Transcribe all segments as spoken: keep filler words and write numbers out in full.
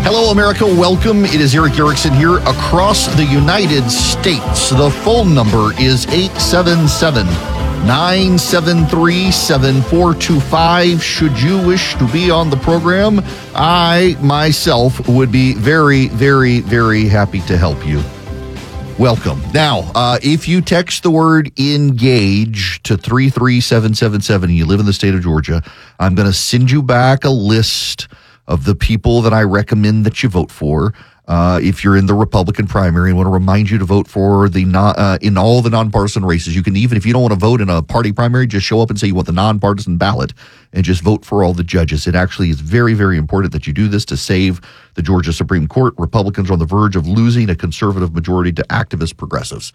Hello, America. Welcome. It is Erick Erickson here across the United States. The phone number is eight seven seven, nine seven three, seven four two five. Should you wish to be on the program, I myself would be very, very, very happy to help you. Welcome. Now, uh, if you text the word engage to three three seven seven seven and you live in the state of Georgia, I'm going to send you back a list of the people that I recommend that you vote for. Uh, if you're in the Republican primary, I want to remind you to vote for the non, uh, in all the nonpartisan races. You can even, if you don't want to vote in a party primary, just show up and say you want the nonpartisan ballot and just vote for all the judges. It actually is very, very important that you do this to save the Georgia Supreme Court. Republicans are on the verge of losing a conservative majority to activist progressives.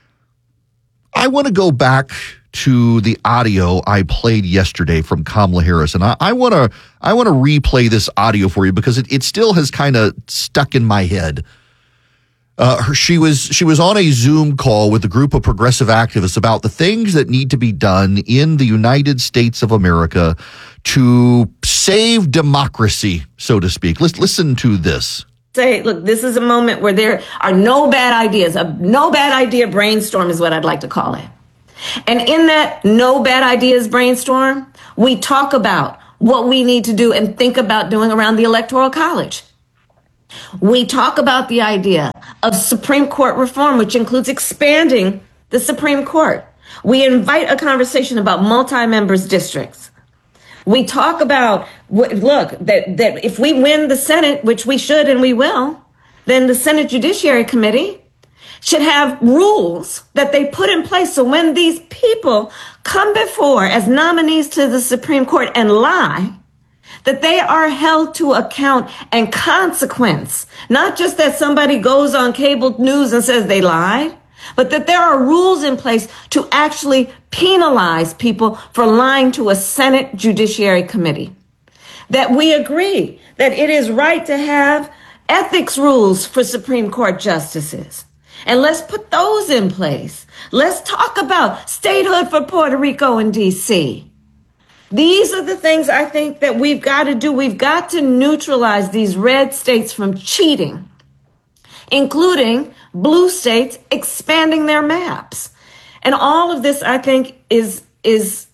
I want to go back to the audio I played yesterday from Kamala Harris, and I, I want to I want to replay this audio for you because it, it still has kind of stuck in my head. Uh, her, she was she was on a Zoom call with a group of progressive activists about the things that need to be done in the United States of America to save democracy, so to speak. Let's listen to this. Say, look, this is a moment where there are no bad ideas. A no bad idea brainstorm is what I'd like to call it. And in that no bad ideas brainstorm, we talk about what we need to do and think about doing around the Electoral College. We talk about the idea of Supreme Court reform, which includes expanding the Supreme Court. We invite a conversation about multi-members districts. We talk about, look, that, that if we win the Senate, which we should and we will, then the Senate Judiciary Committee should have rules that they put in place so when these people come before as nominees to the Supreme Court and lie, that they are held to account and consequence. Not just that somebody goes on cable news and says they lied, but that there are rules in place to actually penalize people for lying to a Senate Judiciary Committee. That we agree that it is right to have ethics rules for Supreme Court justices. And let's put those in place. Let's talk about statehood for Puerto Rico and D C. These are the things I think that we've got to do. We've got to neutralize these red states from cheating, including blue states expanding their maps. And all of this, I think, is, is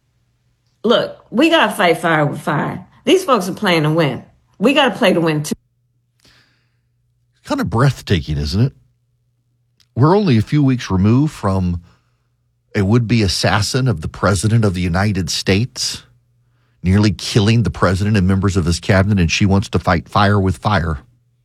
look, we got to fight fire with fire. These folks are playing to win. We got to play to win, too. Kind of breathtaking, isn't it? We're only a few weeks removed from a would-be assassin of the President of the United States, nearly killing the President and members of his cabinet, and she wants to fight fire with fire.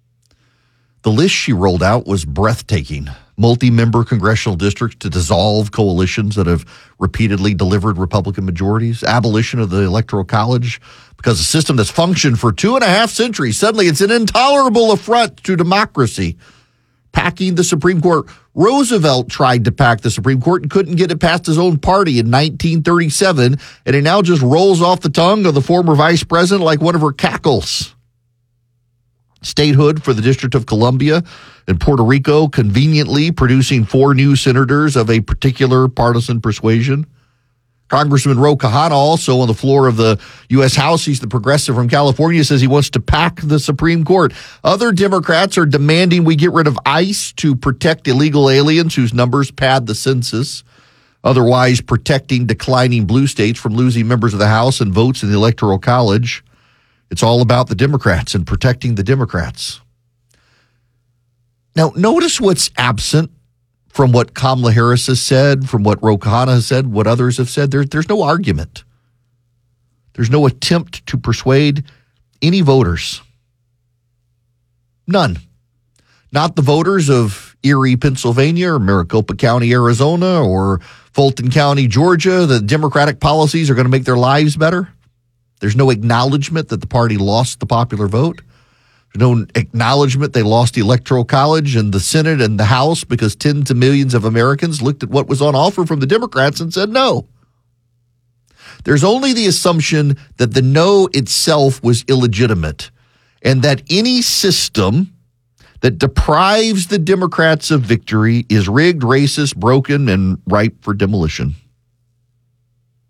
The list she rolled out was breathtaking. Multi-member congressional districts to dissolve coalitions that have repeatedly delivered Republican majorities, abolition of the Electoral College, because a system that's functioned for two and a half centuries, suddenly it's an intolerable affront to democracy. Packing the Supreme Court. Roosevelt tried to pack the Supreme Court and couldn't get it past his own party in nineteen thirty-seven, and it now just rolls off the tongue of the former vice president like one of her cackles. Statehood for the District of Columbia and Puerto Rico, conveniently producing four new senators of a particular partisan persuasion. Congressman Ro Khanna, also on the floor of the U S House, he's the progressive from California, says he wants to pack the Supreme Court. Other Democrats are demanding we get rid of ICE to protect illegal aliens whose numbers pad the census, otherwise protecting declining blue states from losing members of the House and votes in the Electoral College. It's all about the Democrats and protecting the Democrats. Now, notice what's absent from what Kamala Harris has said, from what Ro Khanna has said, what others have said. There, there's no argument. There's no attempt to persuade any voters. None. Not the voters of Erie, Pennsylvania, or Maricopa County, Arizona, or Fulton County, Georgia. The Democratic policies are going to make their lives better. There's no acknowledgement that the party lost the popular vote. There's no acknowledgement they lost the Electoral College and the Senate and the House because tens of millions of Americans looked at what was on offer from the Democrats and said no. There's only the assumption that the no itself was illegitimate and that any system that deprives the Democrats of victory is rigged, racist, broken, and ripe for demolition.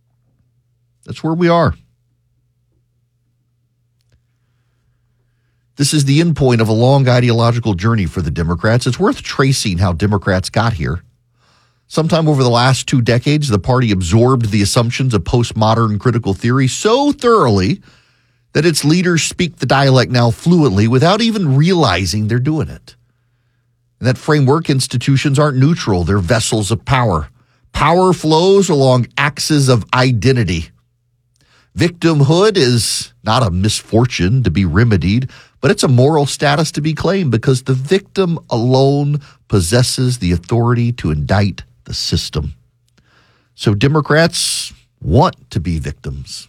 That's where we are. This is the end point of a long ideological journey for the Democrats. It's worth tracing how Democrats got here. Sometime over the last two decades, the party absorbed the assumptions of postmodern critical theory so thoroughly that its leaders speak the dialect now fluently without even realizing they're doing it. In that framework, institutions aren't neutral. They're vessels of power. Power flows along axes of identity. Victimhood is not a misfortune to be remedied, but it's a moral status to be claimed because the victim alone possesses the authority to indict the system. So Democrats want to be victims.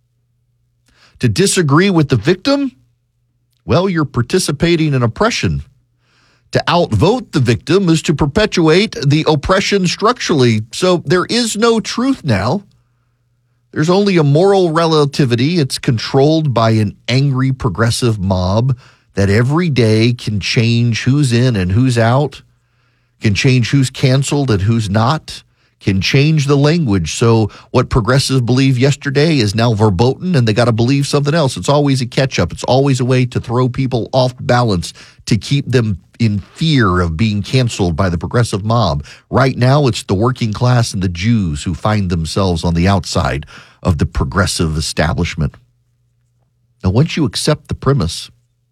To disagree with the victim, well, you're participating in oppression. To outvote the victim is to perpetuate the oppression structurally. So there is no truth now. There's only a moral relativity. It's controlled by an angry progressive mob that every day can change who's in and who's out, can change who's canceled and who's not, can change the language. So what progressives believed yesterday is now verboten, and they got to believe something else. It's always a catch-up. It's always a way to throw people off balance, to keep them in fear of being canceled by the progressive mob. Right now, it's the working class and the Jews who find themselves on the outside of the progressive establishment. Now, once you accept the premise,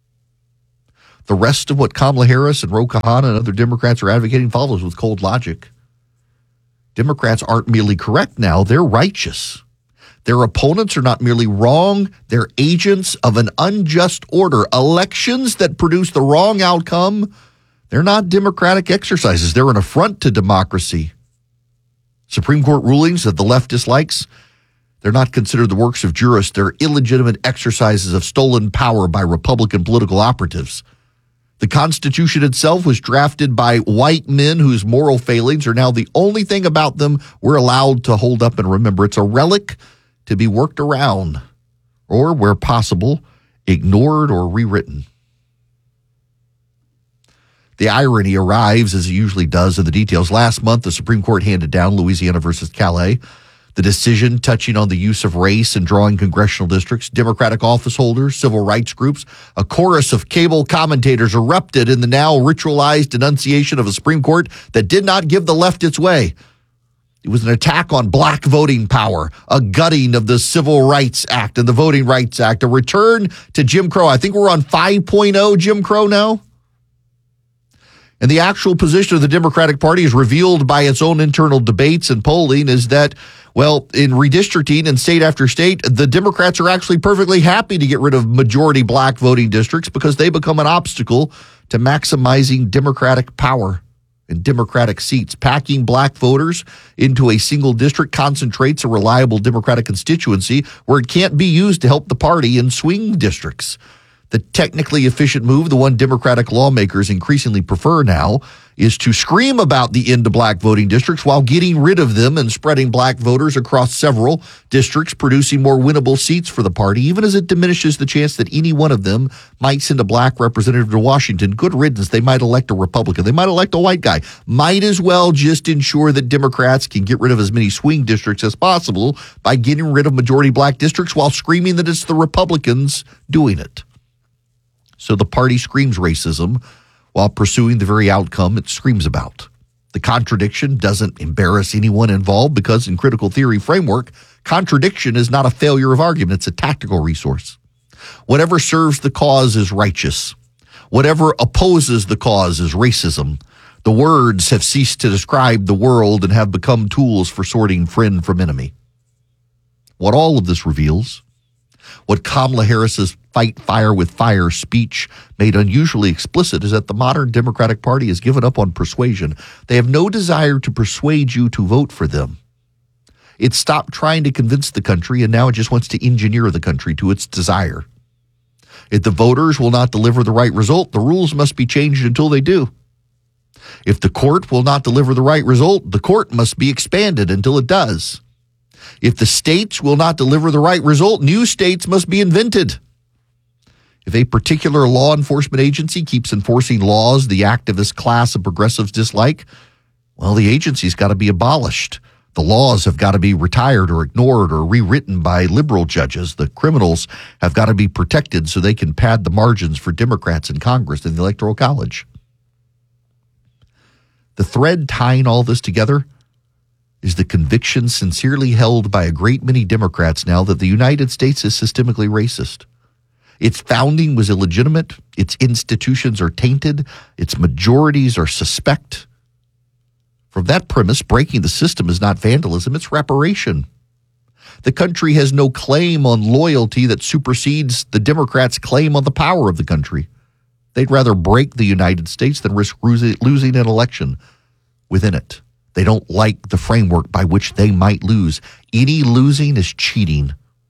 the rest of what Kamala Harris and Ro Khanna and other Democrats are advocating follows with cold logic. Democrats aren't merely correct now, they're righteous. Their opponents are not merely wrong, they're agents of an unjust order. Elections that produce the wrong outcome, they're not democratic exercises. They're an affront to democracy. Supreme Court rulings that the left dislikes, they're not considered the works of jurists. They're illegitimate exercises of stolen power by Republican political operatives. The Constitution itself was drafted by white men whose moral failings are now the only thing about them we're allowed to hold up and remember. It's a relic to be worked around or, where possible, ignored or rewritten. The irony arrives, as it usually does, in the details. Last month, the Supreme Court handed down Louisiana versus Calais, the decision touching on the use of race in drawing congressional districts. Democratic office holders, civil rights groups, a chorus of cable commentators erupted in the now ritualized denunciation of a Supreme Court that did not give the left its way. It was an attack on black voting power, a gutting of the Civil Rights Act and the Voting Rights Act, a return to Jim Crow. I think we're on five point oh Jim Crow now. And the actual position of the Democratic Party, is revealed by its own internal debates and polling, is that, well, in redistricting in state after state, the Democrats are actually perfectly happy to get rid of majority black voting districts because they become an obstacle to maximizing Democratic power and Democratic seats. Packing black voters into a single district concentrates a reliable Democratic constituency where it can't be used to help the party in swing districts. The technically efficient move, the one Democratic lawmakers increasingly prefer now, is to scream about the end to black voting districts while getting rid of them and spreading black voters across several districts, producing more winnable seats for the party, even as it diminishes the chance that any one of them might send a black representative to Washington. Good riddance. They might elect a Republican. They might elect a white guy. Might as well just ensure that Democrats can get rid of as many swing districts as possible by getting rid of majority black districts while screaming that it's the Republicans doing it. So the party screams racism while pursuing the very outcome it screams about. The contradiction doesn't embarrass anyone involved because in critical theory framework, contradiction is not a failure of argument. It's a tactical resource. Whatever serves the cause is righteous. Whatever opposes the cause is racism. The words have ceased to describe the world and have become tools for sorting friend from enemy. What all of this reveals, what Kamala Harris's fight fire with fire speech made unusually explicit, is that the modern Democratic Party has given up on persuasion. They have no desire to persuade you to vote for them. It stopped trying to convince the country, and now it just wants to engineer the country to its desire. If the voters will not deliver the right result, the rules must be changed until they do. If the court will not deliver the right result, the court must be expanded until it does. If the states will not deliver the right result, new states must be invented. If a particular law enforcement agency keeps enforcing laws the activist class of progressives dislike, well, the agency's got to be abolished. The laws have got to be retired or ignored or rewritten by liberal judges. The criminals have got to be protected so they can pad the margins for Democrats in Congress and the Electoral College. The thread tying all this together is the conviction sincerely held by a great many Democrats now that the United States is systemically racist. Its founding was illegitimate. Its institutions are tainted. Its majorities are suspect. From that premise, breaking the system is not vandalism, it's reparation. The country has no claim on loyalty that supersedes the Democrats' claim on the power of the country. They'd rather break the United States than risk losing an election within it. They don't like the framework by which they might lose. Any losing is cheating.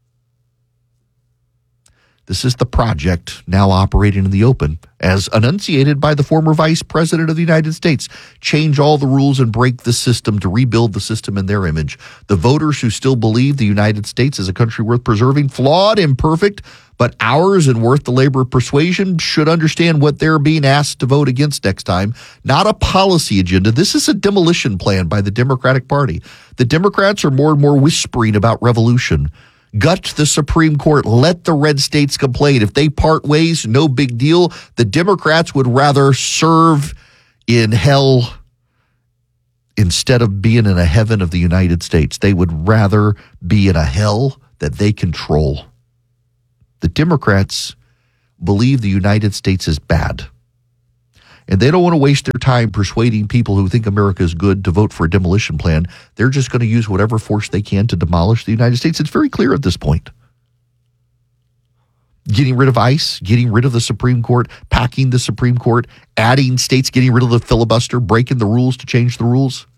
This is the project now operating in the open, as enunciated by the former Vice President of the United States. Change all the rules and break the system to rebuild the system in their image. The voters who still believe the United States is a country worth preserving, flawed, imperfect, but ours and worth the labor of persuasion, should understand what they're being asked to vote against next time. Not a policy agenda. This is a demolition plan by the Democratic Party. The Democrats are more and more whispering about revolution. Gut the Supreme Court. Let the red states complain. If they part ways, no big deal. The Democrats would rather serve in hell instead of being in a heaven of the United States. They would rather be in a hell that they control. The Democrats believe the United States is bad. And they don't want to waste their time persuading people who think America is good to vote for a demolition plan. They're just going to use whatever force they can to demolish the United States. It's very clear at this point. Getting rid of ICE, getting rid of the Supreme Court, packing the Supreme Court, adding states, getting rid of the filibuster, breaking the rules to change the rules.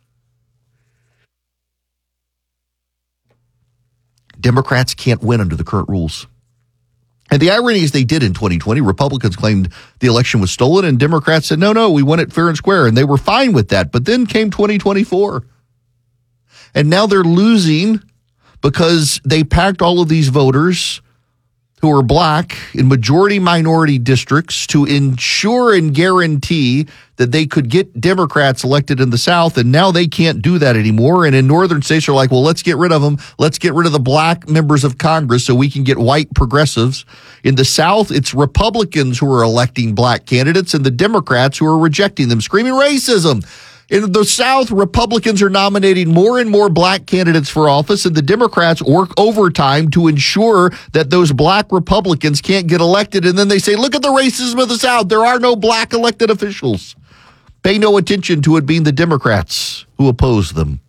Democrats can't win under the current rules. And the irony is they did in twenty twenty. Republicans claimed the election was stolen, and Democrats said, no, no, we won it fair and square. And they were fine with that. But then came twenty twenty-four. And now they're losing because they packed all of these voters who are black in majority minority districts to ensure and guarantee that they could get Democrats elected in the South, and now they can't do that anymore. And in northern states, they're like, well, let's get rid of them. Let's get rid of the black members of Congress so we can get white progressives. In the South, it's Republicans who are electing black candidates and the Democrats who are rejecting them, screaming racism. In the South, Republicans are nominating more and more black candidates for office, and the Democrats work overtime to ensure that those black Republicans can't get elected. And then they say, look at the racism of the South. There are no black elected officials. Pay no attention to it being the Democrats who oppose them.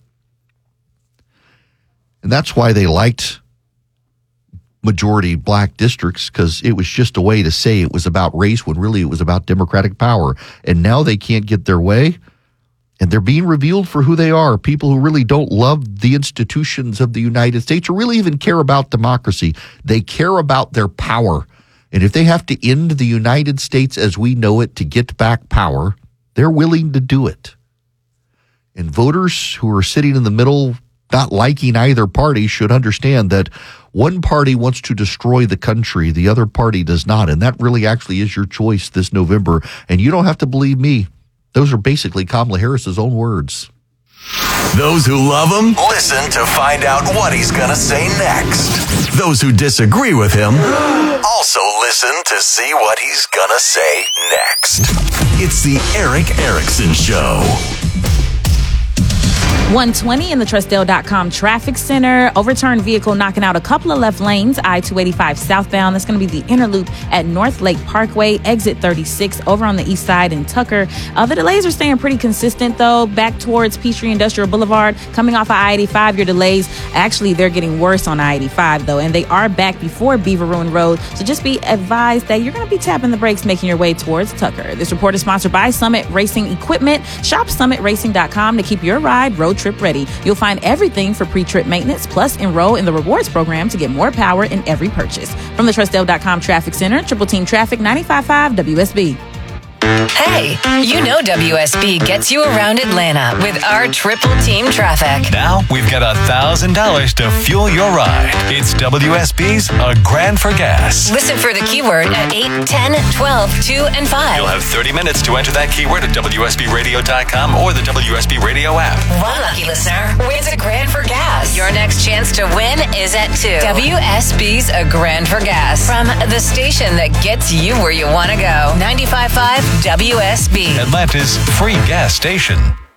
And that's why they liked majority black districts, because it was just a way to say it was about race when really it was about Democratic power. And now they can't get their way. And they're being revealed for who they are, people who really don't love the institutions of the United States or really even care about democracy. They care about their power. And if they have to end the United States as we know it to get back power, they're willing to do it. And voters who are sitting in the middle, not liking either party, should understand that one party wants to destroy the country, the other party does not. And that really actually is your choice this November. And you don't have to believe me. Those are basically Kamala Harris's own words. Those who love him, listen to find out what he's going to say next. Those who disagree with him, also listen to see what he's going to say next. It's the Erick Erickson Show. one twenty in the Trustdale dot com traffic center. Overturned vehicle knocking out a couple of left lanes. I two eighty-five southbound. That's going to be the inner loop at North Lake Parkway. Exit thirty-six over on the east side in Tucker. Uh, the delays are staying pretty consistent, though. Back towards Peachtree Industrial Boulevard. Coming off of I eighty-five, your delays, actually, they're getting worse on I eighty-five, though. And they are back before Beaver Ruin Road. So just be advised that you're going to be tapping the brakes making your way towards Tucker. This report is sponsored by Summit Racing Equipment. Shop summit racing dot com to keep your ride road trip ready. You'll find everything for pre-trip maintenance, plus enroll in the rewards program to get more power in every purchase. From the Trustdale dot com Traffic Center, Triple Team Traffic, ninety-five point five W S B. Hey, you know W S B gets you around Atlanta with our triple team traffic. Now we've got one thousand dollars to fuel your ride. It's W S B's A Grand for Gas. Listen for the keyword at eight, ten, twelve, two, and five. You'll have thirty minutes to enter that keyword at W S B radio dot com or the W S B Radio app. One lucky listener wins a grand for gas. Your next chance to win is at two. W S B's A Grand for Gas. From the station that gets you where you want to go. ninety-five point five W S B. Atlanta's free gas station.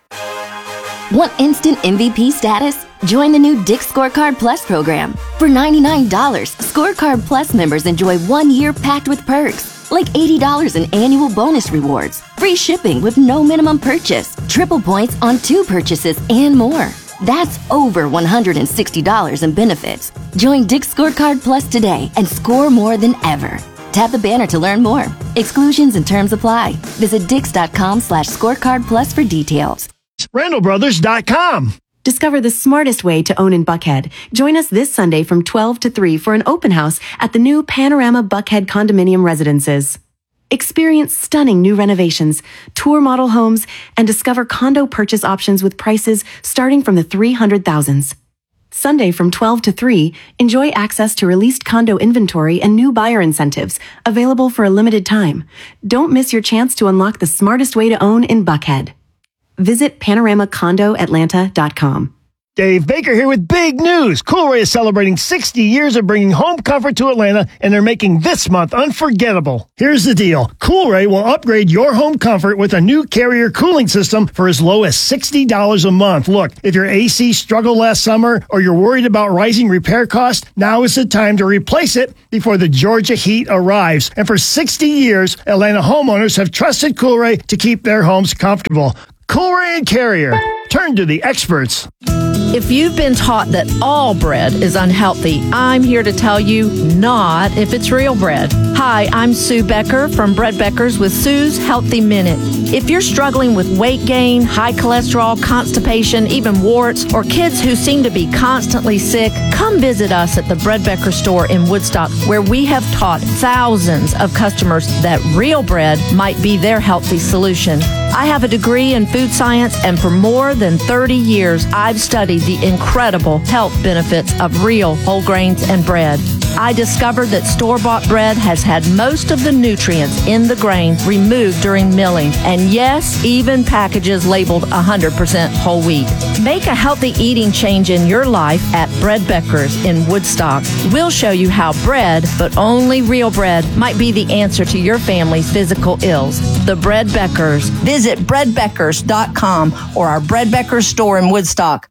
Want instant M V P status? Join the new Dick's Scorecard Plus program. For ninety-nine dollars, Scorecard Plus members enjoy one year packed with perks, like eighty dollars in annual bonus rewards, free shipping with no minimum purchase, triple points on two purchases, and more. That's over one hundred sixty dollars in benefits. Join Dick's Scorecard Plus today and score more than ever. Tap the banner to learn more. Exclusions and terms apply. Visit dix.com slash scorecard plus for details. Randall Brothers dot com. Discover the smartest way to own in Buckhead. Join us this Sunday from twelve to three for an open house at the new Panorama Buckhead Condominium Residences. Experience stunning new renovations, tour model homes, and discover condo purchase options with prices starting from the three hundred thousands. Sunday from twelve to three, enjoy access to released condo inventory and new buyer incentives available for a limited time. Don't miss your chance to unlock the smartest way to own in Buckhead. Visit panorama condo atlanta dot com. Dave Baker here with big news. Coolray is celebrating sixty years of bringing home comfort to Atlanta, and they're making this month unforgettable. Here's the deal. Coolray will upgrade your home comfort with a new Carrier cooling system for as low as sixty dollars a month. Look, if your A C struggled last summer or you're worried about rising repair costs, now is the time to replace it before the Georgia heat arrives. And for sixty years, Atlanta homeowners have trusted Coolray to keep their homes comfortable. Coolray and Carrier. Turn to the experts. If you've been taught that all bread is unhealthy, I'm here to tell you not if it's real bread. Hi, I'm Sue Becker from Bread Beckers with Sue's Healthy Minute. If you're struggling with weight gain, high cholesterol, constipation, even warts, or kids who seem to be constantly sick, come visit us at the Bread Becker store in Woodstock, where we have taught thousands of customers that real bread might be their healthy solution. I have a degree in food science, and for more than thirty years, I've studied the incredible health benefits of real whole grains and bread. I discovered that store-bought bread has had most of the nutrients in the grain removed during milling, and yes, even packages labeled one hundred percent whole wheat. Make a healthy eating change in your life at Bread Beckers in Woodstock. We'll show you how bread, but only real bread, might be the answer to your family's physical ills. The Bread Beckers. Visit bread beckers dot com or our Bread Beckers store in Woodstock.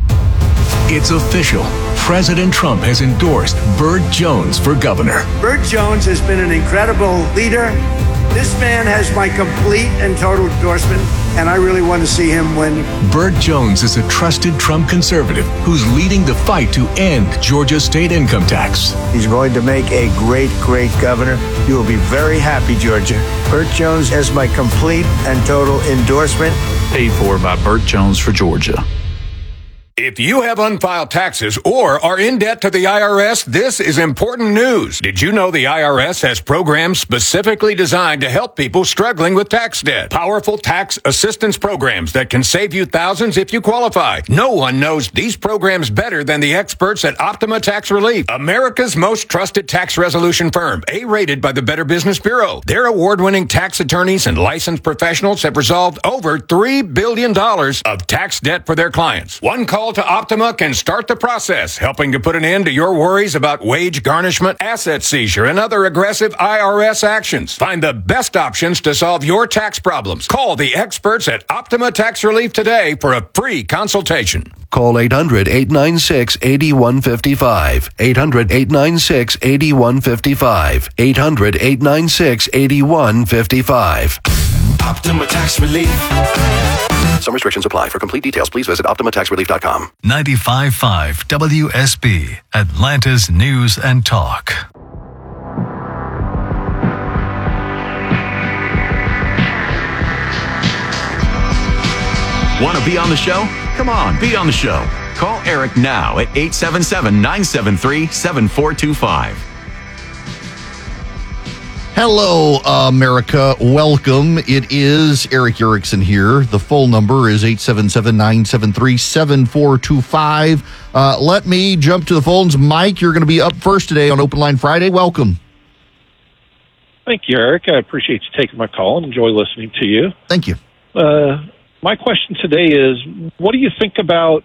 It's official. President Trump has endorsed Burt Jones for governor. Burt Jones has been an incredible leader. This man has my complete and total endorsement, and I really want to see him win. Burt Jones is a trusted Trump conservative who's leading the fight to end Georgia's state income tax. He's going to make a great, great governor. You will be very happy, Georgia. Burt Jones has my complete and total endorsement. Paid for by Burt Jones for Georgia. If you have unfiled taxes or are in debt to the I R S, this is important news. Did you know the I R S has programs specifically designed to help people struggling with tax debt? Powerful tax assistance programs that can save you thousands if you qualify. No one knows these programs better than the experts at Optima Tax Relief, America's most trusted tax resolution firm, A-rated by the Better Business Bureau. Their award-winning tax attorneys and licensed professionals have resolved over three billion dollars of tax debt for their clients. One call to Optima can start the process, helping to put an end to your worries about wage garnishment, asset seizure, and other aggressive I R S actions. Find the best options to solve your tax problems. Call the experts at Optima Tax Relief today for a free consultation. Call eight hundred, eight nine six, eight one five five. eight hundred, eight nine six, eight one five five. eight hundred, eight nine six, eight one five five. Optima Tax Relief. Some restrictions apply. For complete details, please visit optima tax relief dot com. ninety-five point five W S B, Atlanta's News and Talk. Want to be on the show? Come on, be on the show. Call Eric now at eight seven seven, nine seven three, seven four two five. Hello, America. Welcome. It is Eric Erickson here. The phone number is eight seven seven, nine seven three, seven four two five. Uh, let me jump to the phones. Mike, you're going to be up first today on Open Line Friday. Welcome. Thank you, Eric. I appreciate you taking my call and enjoy listening to you. Thank you. Uh, my question today is, what do you think about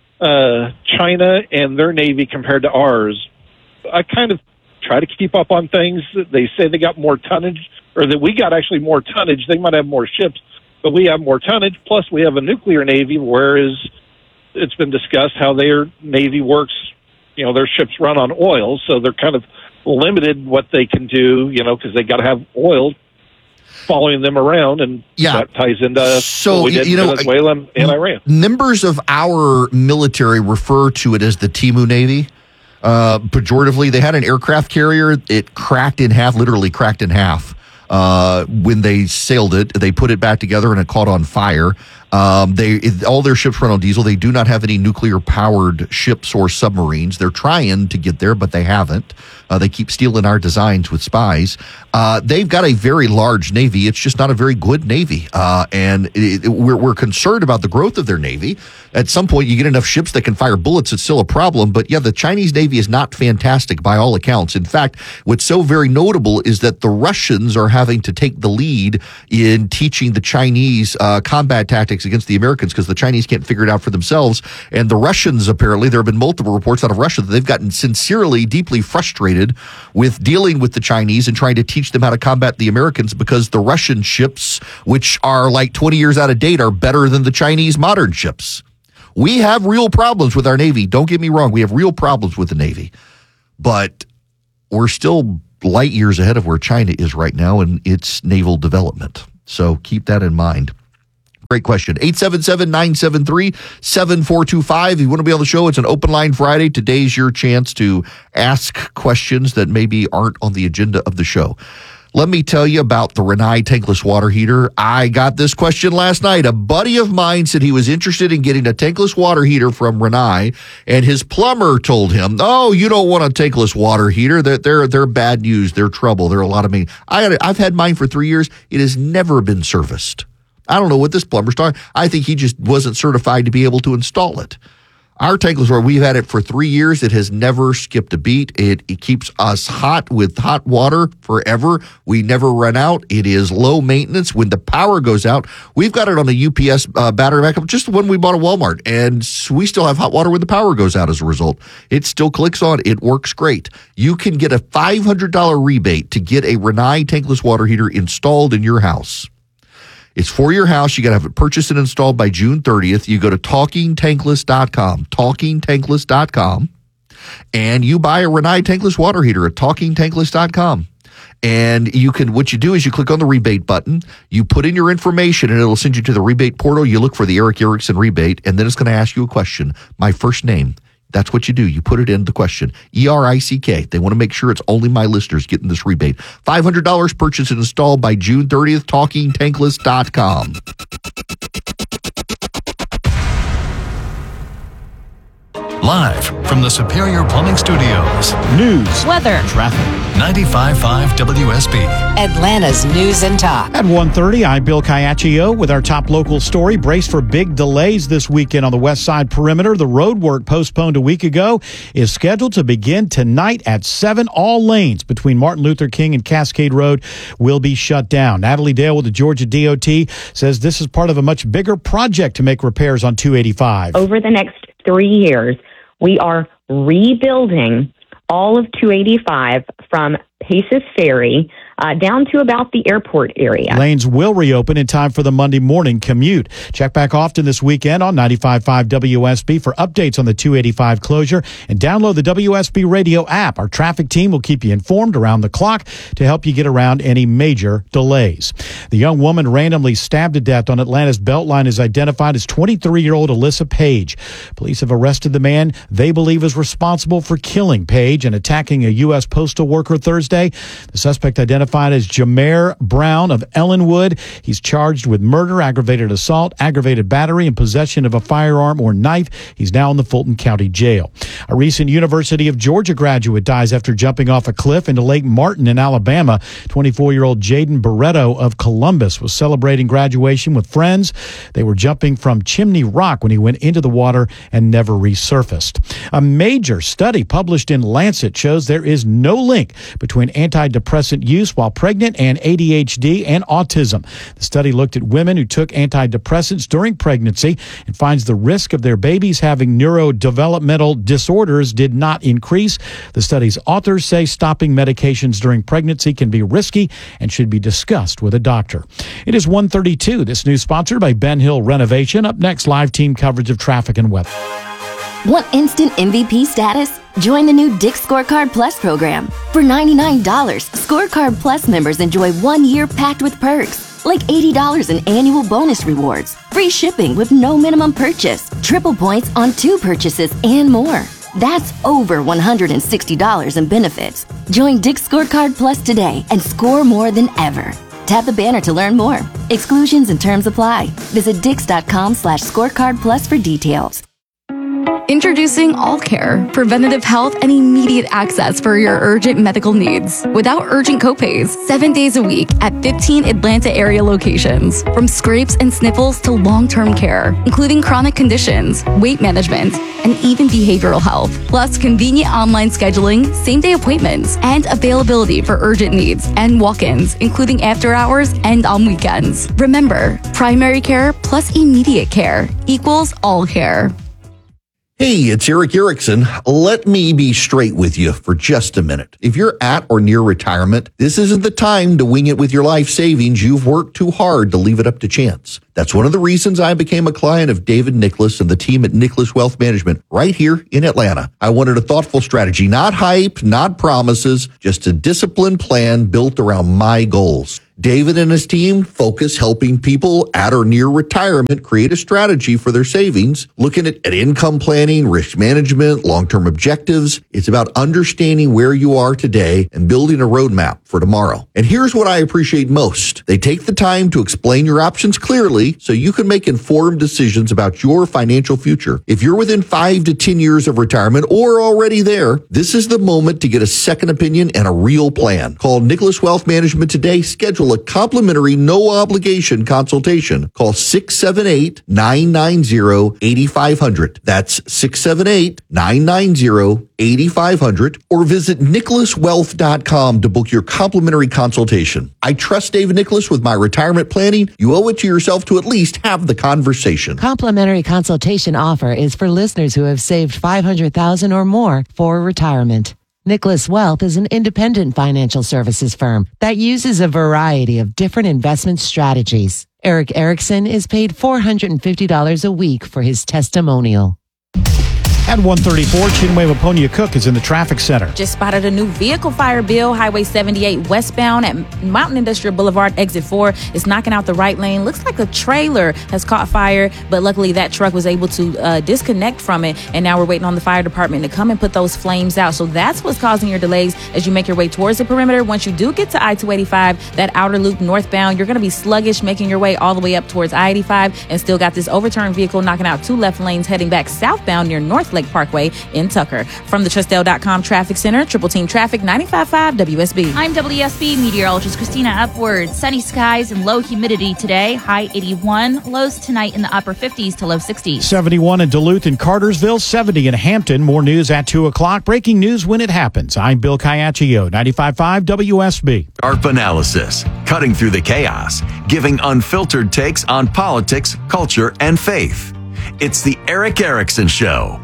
uh, China and their Navy compared to ours? I kind of try to keep up on things. They say they got more tonnage, or that we got actually more tonnage. They might have more ships, but we have more tonnage. Plus, we have a nuclear Navy, whereas it's been discussed how their Navy works. You know, their ships run on oil, so they're kind of limited what they can do, you know, because they got to have oil following them around, and yeah. that ties into so, what we did you know, in Venezuela and, and Iran. Members of our military refer to it as the Timu Navy. Uh, pejoratively, they had an aircraft carrier. It cracked in half, literally cracked in half. Uh, when they sailed it, they put it back together and it caught on fire. Um, they it, all their ships run on diesel. They do not have any nuclear-powered ships or submarines. They're trying to get there, but they haven't. Uh, they keep stealing our designs with spies. Uh, they've got a very large Navy. It's just not a very good Navy. Uh, and it, it, we're, we're concerned about the growth of their Navy. At some point, you get enough ships that can fire bullets, it's still a problem. But yeah, the Chinese Navy is not fantastic by all accounts. In fact, what's so very notable is that the Russians are having to take the lead in teaching the Chinese uh, combat tactics against the Americans because the Chinese can't figure it out for themselves. And the Russians, apparently, there have been multiple reports out of Russia that they've gotten sincerely, deeply frustrated with dealing with the Chinese and trying to teach them how to combat the Americans because the Russian ships, which are like twenty years out of date, are better than the Chinese modern ships. We have real problems with our Navy. Don't get me wrong. We have real problems with the Navy. But we're still light years ahead of where China is right now in its naval development. So keep that in mind. Great question. eight seven seven, nine seven three, seven four two five. If you want to be on the show, it's an Open Line Friday. Today's your chance to ask questions that maybe aren't on the agenda of the show. Let me tell you about the Rinnai tankless water heater. I got this question last night. A buddy of mine said he was interested in getting a tankless water heater from Rinnai, and his plumber told him, "Oh, you don't want a tankless water heater. They're they're, they're bad news. They're trouble. They're a lot of money." I had, I've had mine for three years. It has never been serviced. I don't know what this plumber's talking. I think he just wasn't certified to be able to install it. Our tankless water, we've had it for three years. It has never skipped a beat. It, it keeps us hot with hot water forever. We never run out. It is low maintenance. When the power goes out, we've got it on a U P S uh, battery backup, just the one we bought at Walmart, and we still have hot water when the power goes out as a result. It still clicks on. It works great. You can get a five hundred dollars rebate to get a Rinnai tankless water heater installed in your house. It's for your house. You got to have it purchased and installed by June thirtieth. You go to talking tankless dot com, talking tankless dot com, and you buy a Rinnai tankless water heater at talking tankless dot com. And you can, what you do is you click on the rebate button, you put in your information, and it'll send you to the rebate portal. You look for the Eric Erickson rebate, and then it's going to ask you a question. My first name. That's what you do. You put it in the question. E R I C K. They want to make sure it's only my listeners getting this rebate. five hundred dollars purchased and installed by June thirtieth, talking tankless dot com. Live from the Superior Plumbing Studios. News, weather, traffic. ninety-five point five W S B. Atlanta's News and Talk. At one thirty, I'm Bill Caiaccio with our top local story. Brace for big delays this weekend on the west side perimeter. The road work postponed a week ago is scheduled to begin tonight at seven. All lanes between Martin Luther King and Cascade Road will be shut down. Natalie Dale with the Georgia D O T says this is part of a much bigger project to make repairs on two eighty-five. Over the next three years, we are rebuilding all of two eighty-five from Paces Ferry uh, down to about the airport area. Lanes will reopen in time for the Monday morning commute. Check back often this weekend on ninety-five point five W S B for updates on the two eighty-five closure, and download the W S B radio app. Our traffic team will keep you informed around the clock to help you get around any major delays. The young woman randomly stabbed to death on Atlanta's Beltline is identified as twenty-three-year-old Alyssa Page. Police have arrested the man they believe is responsible for killing Page and attacking a U S postal worker Thursday. The suspect identified identified as Jameer Brown of Ellenwood. He's charged with murder, aggravated assault, aggravated battery, and possession of a firearm or knife. He's now in the Fulton County Jail. A recent University of Georgia graduate dies after jumping off a cliff into Lake Martin in Alabama. twenty-four-year-old Jaden Barreto of Columbus was celebrating graduation with friends. They were jumping from Chimney Rock when he went into the water and never resurfaced. A major study published in Lancet shows there is no link between antidepressant use while pregnant and A D H D and autism. The study looked at women who took antidepressants during pregnancy and finds the risk of their babies having neurodevelopmental disorders did not increase. The study's authors say stopping medications during pregnancy can be risky and should be discussed with a doctor. It is one thirty-two. This news sponsored by Ben Hill Renovation. Up next, live team coverage of traffic and weather. Want instant M V P status? Join the new Dick's Scorecard Plus program. For ninety-nine dollars, Scorecard Plus members enjoy one year packed with perks, like eighty dollars in annual bonus rewards, free shipping with no minimum purchase, triple points on two purchases, and more. That's over one hundred sixty dollars in benefits. Join Dick's Scorecard Plus today and score more than ever. Tap the banner to learn more. Exclusions and terms apply. Visit dix.com slash scorecard plus for details. Introducing All Care, preventative health and immediate access for your urgent medical needs without urgent copays. Seven days a week at fifteen Atlanta area locations. From scrapes and sniffles to long-term care, including chronic conditions, weight management, and even behavioral health. Plus convenient online scheduling, same-day appointments, and availability for urgent needs and walk-ins, including after hours and on weekends. Remember, primary care plus immediate care equals All Care. Hey, it's Eric Erickson. Let me be straight with you for just a minute. If you're at or near retirement, this isn't the time to wing it with your life savings. You've worked too hard to leave it up to chance. That's one of the reasons I became a client of David Nicholas and the team at Nicholas Wealth Management right here in Atlanta. I wanted a thoughtful strategy, not hype, not promises, just a disciplined plan built around my goals. David and his team focus helping people at or near retirement create a strategy for their savings, looking at, at income planning, risk management, long-term objectives. It's about understanding where you are today and building a roadmap for tomorrow. And here's what I appreciate most. They take the time to explain your options clearly so you can make informed decisions about your financial future. If you're within five to ten years of retirement or already there, this is the moment to get a second opinion and a real plan. Call Nicholas Wealth Management today. Schedule a complimentary, no-obligation consultation. Call six seven eight, nine nine zero, eight five zero zero. That's six seven eight, nine nine zero, eight five zero zero. Or visit nicholas wealth dot com to book your complimentary consultation. I trust David Nicholas with my retirement planning. You owe it to yourself to at least have the conversation. Complimentary consultation offer is for listeners who have saved five hundred thousand dollars or more for retirement. Nicholas Wealth is an independent financial services firm that uses a variety of different investment strategies. Eric Erickson is paid four hundred fifty dollars a week for his testimonial. At one thirty-four, Chinwe Waponia Cook is in the traffic center. Just spotted a new vehicle fire, Bill. Highway seventy-eight westbound at Mountain Industrial Boulevard, exit four. It's knocking out the right lane. Looks like a trailer has caught fire, but luckily that truck was able to uh, disconnect from it, and now we're waiting on the fire department to come and put those flames out. So that's what's causing your delays as you make your way towards the perimeter. Once you do get to I two eighty-five, that outer loop northbound, you're going to be sluggish making your way all the way up towards I eighty-five and still got this overturned vehicle knocking out two left lanes heading back southbound near North Lake Parkway in Tucker. From the Trustdale dot com Traffic Center, Triple Team Traffic, ninety-five point five W S B. I'm W S B meteorologist Christina Upward. Sunny skies and low humidity today. High eighty-one. Lows tonight in the upper fifties to low sixties. seventy-one in Duluth and Cartersville, seventy in Hampton. More news at two o'clock. Breaking news when it happens. I'm Bill Caiaccio, ninety-five point five W S B. Sharp analysis, cutting through the chaos, giving unfiltered takes on politics, culture, and faith. It's the Eric Erickson Show.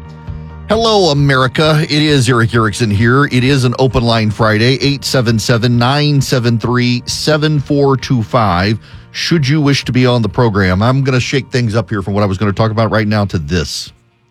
Hello, America. It is Eric Erickson here. It is an open line Friday, eight seven seven, nine seven three, seven four two five. Should you wish to be on the program, I'm going to shake things up here from what I was going to talk about right now to this.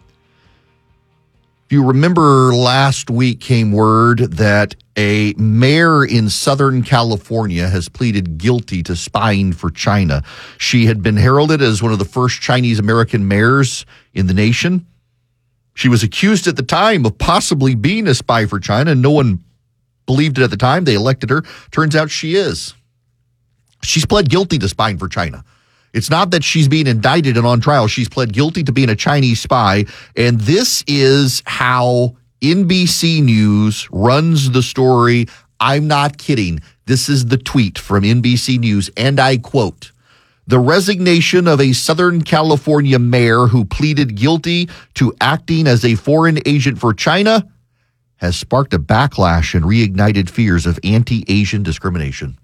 If you remember, last week came word that a mayor in Southern California has pleaded guilty to spying for China. She had been heralded as one of the first Chinese-American mayors in the nation. She was accused at the time of possibly being a spy for China, and no one believed it at the time. They elected her. Turns out she is. She's pled guilty to spying for China. It's not that she's being indicted and on trial. She's pled guilty to being a Chinese spy. And this is how N B C News runs the story. I'm not kidding. This is the tweet from N B C News, and I quote, "The resignation of a Southern California mayor who pleaded guilty to acting as a foreign agent for China has sparked a backlash and reignited fears of anti-Asian discrimination."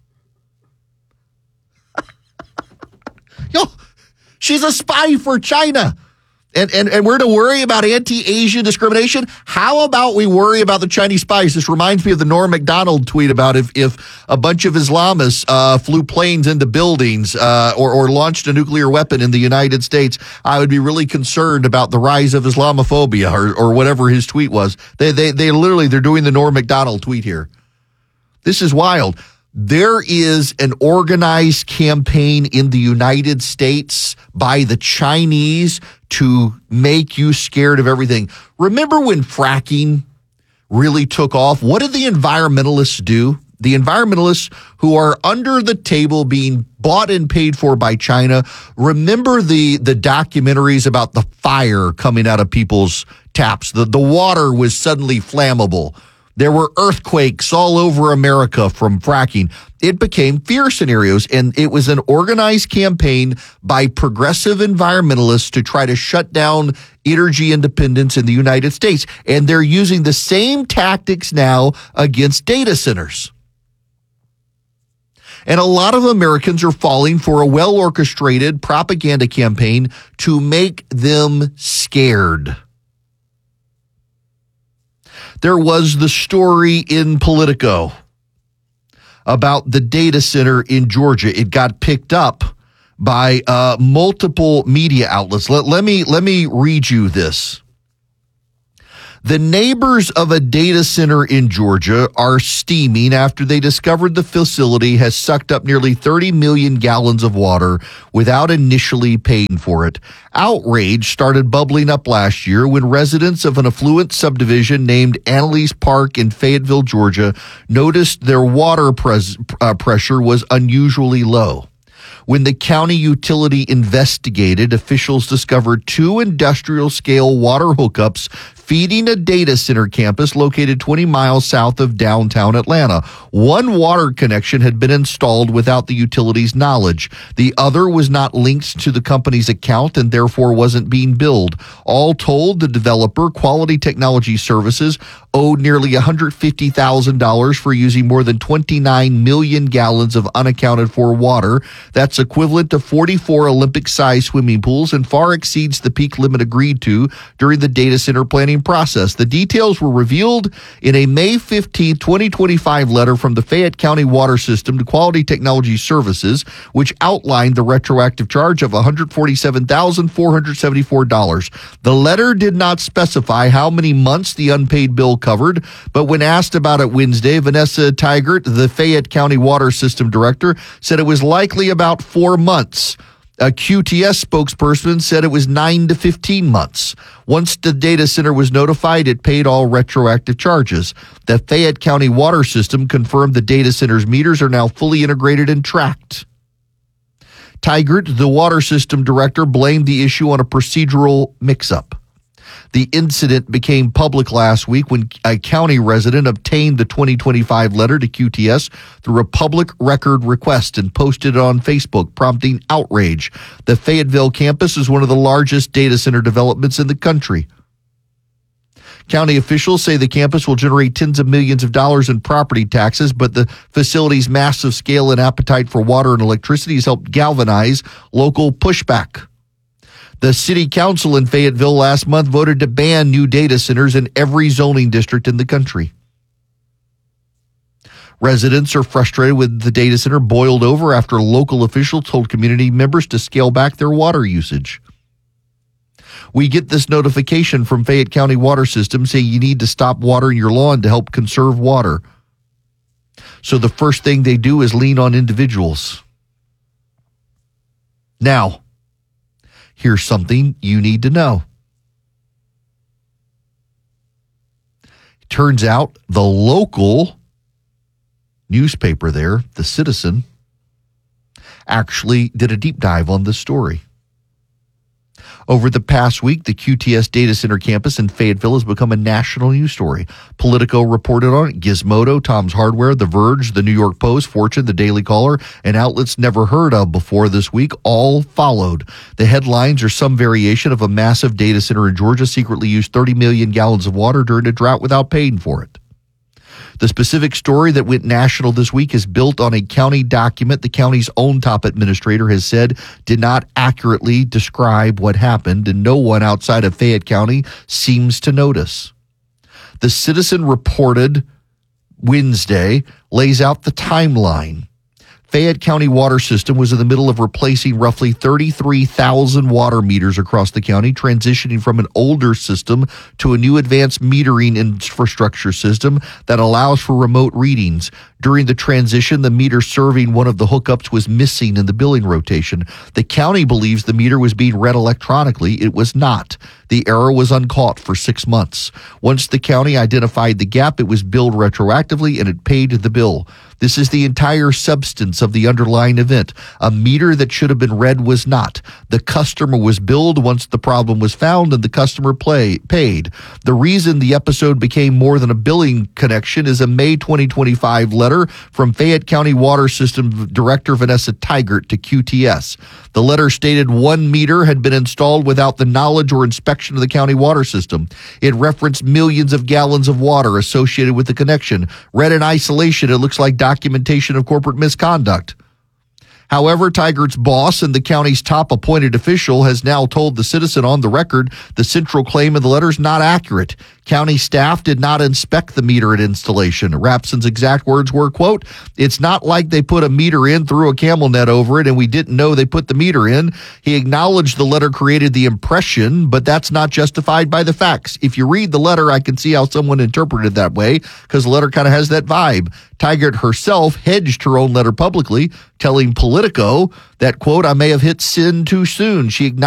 Yo, she's a spy for China. And, and and we're to worry about anti-Asian discrimination? How about we worry about the Chinese spies? This reminds me of the Norm Macdonald tweet about if if a bunch of Islamists uh, flew planes into buildings uh, or, or launched a nuclear weapon in the United States, I would be really concerned about the rise of Islamophobia or, or whatever his tweet was. They, they, they literally, they're doing the Norm Macdonald tweet here. This is wild. There is an organized campaign in the United States by the Chinese to make you scared of everything. Remember when fracking really took off? What did the environmentalists do? The environmentalists who are under the table being bought and paid for by China. Remember the, the documentaries about the fire coming out of people's taps. The, the water was suddenly flammable. There were earthquakes all over America from fracking. It became fear scenarios, and it was an organized campaign by progressive environmentalists to try to shut down energy independence in the United States. And they're using the same tactics now against data centers. And a lot of Americans are falling for a well-orchestrated propaganda campaign to make them scared. There was the story in Politico about the data center in Georgia. It got picked up by uh, multiple media outlets. Let, let me let me read you this. The neighbors of a data center in Georgia are steaming after they discovered the facility has sucked up nearly thirty million gallons of water without initially paying for it. Outrage started bubbling up last year when residents of an affluent subdivision named Annalise Park in Fayetteville, Georgia, noticed their water pres- uh, pressure was unusually low. When the county utility investigated, officials discovered two industrial-scale water hookups feeding a data center campus located twenty miles south of downtown Atlanta. One water connection had been installed without the utility's knowledge. The other was not linked to the company's account and therefore wasn't being billed. All told, the developer, Quality Technology Services, owed nearly one hundred fifty thousand dollars for using more than twenty-nine million gallons of unaccounted for water. That's equivalent to forty-four Olympic-sized swimming pools and far exceeds the peak limit agreed to during the data center planning process. The details were revealed in a May fifteenth, twenty twenty-five letter from the Fayette County Water System to Quality Technology Services, which outlined the retroactive charge of one hundred forty-seven thousand four hundred seventy-four dollars. The letter did not specify how many months the unpaid bill covered, but when asked about it Wednesday, Vanessa Tigert, the Fayette County Water System Director, said it was likely about four months. A Q T S spokesperson said it was nine to fifteen months. Once the data center was notified, it paid all retroactive charges. The Fayette County Water System confirmed the data center's meters are now fully integrated and tracked. Tigert, the water system director, blamed the issue on a procedural mix-up. The incident became public last week when a county resident obtained the twenty twenty-five letter to Q T S through a public record request and posted it on Facebook, prompting outrage. The Fayetteville campus is one of the largest data center developments in the country. County officials say the campus will generate tens of millions of dollars in property taxes, but the facility's massive scale and appetite for water and electricity has helped galvanize local pushback. The city council in Fayetteville last month voted to ban new data centers in every zoning district in the country. Residents are frustrated with the data center boiled over after local officials told community members to scale back their water usage. We get this notification from Fayette County Water System saying you need to stop watering your lawn to help conserve water. So the first thing they do is lean on individuals. Now, here's something you need to know. Turns out the local newspaper there, The Citizen, actually did a deep dive on this story. Over the past week, the Q T S data center campus in Fayetteville has become a national news story. Politico reported on it, Gizmodo, Tom's Hardware, The Verge, The New York Post, Fortune, The Daily Caller, and outlets never heard of before this week all followed. The headlines are some variation of a massive data center in Georgia secretly used thirty million gallons of water during a drought without paying for it. The specific story that went national this week is built on a county document the county's own top administrator has said did not accurately describe what happened, and no one outside of Fayette County seems to notice. The Citizen reported Wednesday lays out the timeline. Fayette County water system was in the middle of replacing roughly thirty-three thousand water meters across the county, transitioning from an older system to a new advanced metering infrastructure system that allows for remote readings. During the transition, the meter serving one of the hookups was missing in the billing rotation. The county believes the meter was being read electronically. It was not. The error was uncaught for six months. Once the county identified the gap, it was billed retroactively and it paid the bill. This is the entire substance of the underlying event. A meter that should have been read was not. The customer was billed once the problem was found and the customer play, paid. The reason the episode became more than a billing connection is a May twenty twenty-five letter from Fayette County Water System Director Vanessa Tigert to Q T S. The letter stated one meter had been installed without the knowledge or inspection of the county water system. It referenced millions of gallons of water associated with the connection. Read in isolation, it looks like documentation of corporate misconduct. However, Tigert's boss and the county's top appointed official has now told the Citizen on the record the central claim in the letter is not accurate. County staff did not inspect the meter at installation. Rapson's exact words were, quote, "It's not like they put a meter in, threw a camel net over it, and we didn't know they put the meter in." He acknowledged the letter created the impression, but that's not justified by the facts. If you read the letter, I can see how someone interpreted it that way, because the letter kind of has that vibe. Tigert herself hedged her own letter publicly, telling Politico that, quote, "I may have hit sin too soon." She acknowledged